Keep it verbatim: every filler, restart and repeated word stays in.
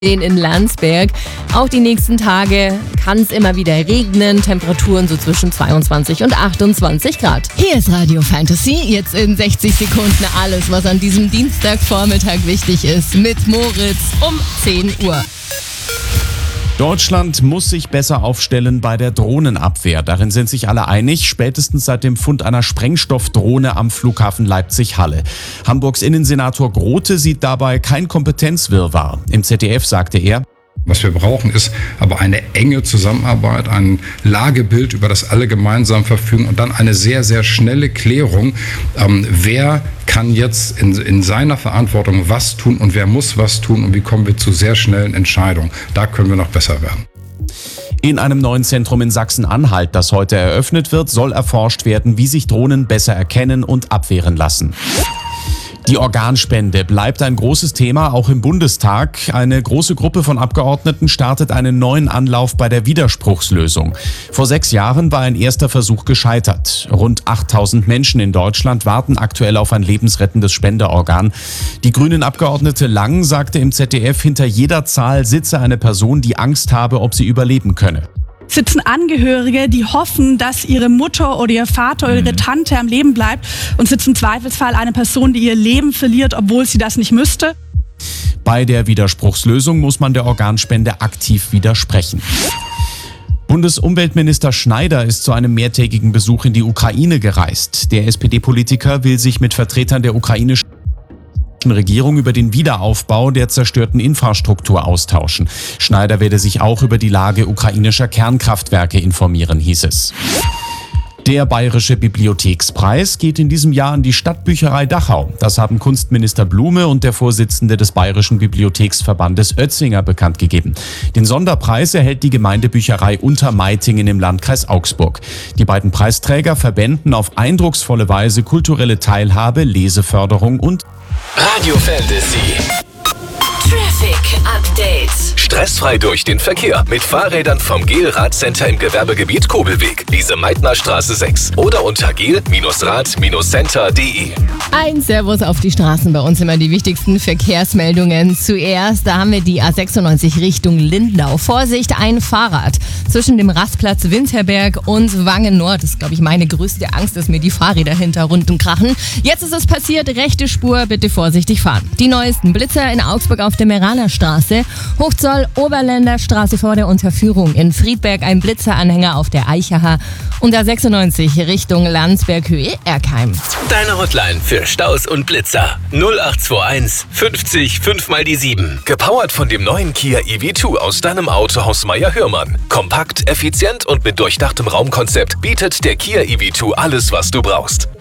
in Landsberg. Auch die nächsten Tage kann es immer wieder regnen. Temperaturen so zwischen zweiundzwanzig und achtundzwanzig Grad. Hier ist Radio Fantasy. Jetzt in sechzig Sekunden alles, was an diesem Dienstagvormittag wichtig ist. Mit Moritz um zehn Uhr. Deutschland muss sich besser aufstellen bei der Drohnenabwehr. Darin sind sich alle einig, spätestens seit dem Fund einer Sprengstoffdrohne am Flughafen Leipzig-Halle. Hamburgs Innensenator Grote sieht dabei kein Kompetenzwirrwarr. Im Z D F sagte er: Was wir brauchen, ist aber eine enge Zusammenarbeit, ein Lagebild, über das alle gemeinsam verfügen und dann eine sehr, sehr schnelle Klärung. Ähm, wer kann jetzt in, in seiner Verantwortung was tun und wer muss was tun und wie kommen wir zu sehr schnellen Entscheidungen? Da können wir noch besser werden. In einem neuen Zentrum in Sachsen-Anhalt, das heute eröffnet wird, soll erforscht werden, wie sich Drohnen besser erkennen und abwehren lassen. Die Organspende bleibt ein großes Thema, auch im Bundestag. Eine große Gruppe von Abgeordneten startet einen neuen Anlauf bei der Widerspruchslösung. Vor sechs Jahren war ein erster Versuch gescheitert. Rund achttausend Menschen in Deutschland warten aktuell auf ein lebensrettendes Spenderorgan. Die Grünen-Abgeordnete Lang sagte im Z D F, hinter jeder Zahl sitze eine Person, die Angst habe, ob sie überleben könne. Sitzen Angehörige, die hoffen, dass ihre Mutter oder ihr Vater oder ihre Tante am Leben bleibt, und sitzt im Zweifelsfall eine Person, die ihr Leben verliert, obwohl sie das nicht müsste. Bei der Widerspruchslösung muss man der Organspende aktiv widersprechen. Bundesumweltminister Schneider ist zu einem mehrtägigen Besuch in die Ukraine gereist. Der S P D-Politiker will sich mit Vertretern der ukrainischen Regierung über den Wiederaufbau der zerstörten Infrastruktur austauschen. Schneider werde sich auch über die Lage ukrainischer Kernkraftwerke informieren, hieß es. Der Bayerische Bibliothekspreis geht in diesem Jahr an die Stadtbücherei Dachau. Das haben Kunstminister Blume und der Vorsitzende des Bayerischen Bibliotheksverbandes Oetzinger bekannt gegeben. Den Sonderpreis erhält die Gemeindebücherei Untermeitingen im Landkreis Augsburg. Die beiden Preisträger verbinden auf eindrucksvolle Weise kulturelle Teilhabe, Leseförderung und Radio Fantasy. Traffic Update. Stressfrei durch den Verkehr mit Fahrrädern vom Gel Radcenter im Gewerbegebiet Kobelweg, Lise Meitner Straße sechs oder unter gel Rad Center punkt de. Ein Servus auf die Straßen, bei uns immer die wichtigsten Verkehrsmeldungen. Zuerst, da haben wir die A sechsundneunzig Richtung Lindenau. Vorsicht, ein Fahrrad zwischen dem Rastplatz Winterberg und Wangen Nord. Das ist, glaube ich, meine größte Angst, dass mir die Fahrräder hinter runden krachen. Jetzt ist es passiert, rechte Spur, bitte vorsichtig fahren. Die neuesten Blitzer in Augsburg auf der Meraner Straße, Hochzoll Oberländer Straße vor der Unterführung, in Friedberg ein Blitzeranhänger auf der Eichacher und A sechsundneunzig Richtung Landsberg-Höhe Erkheim. Deine Hotline für Staus und Blitzer null acht zwei eins fünfzig fünf mal die sieben. Gepowert von dem neuen Kia E V zwei aus deinem Autohaus Meier-Hörmann. Kompakt, effizient und mit durchdachtem Raumkonzept bietet der Kia E V zwei alles, was du brauchst.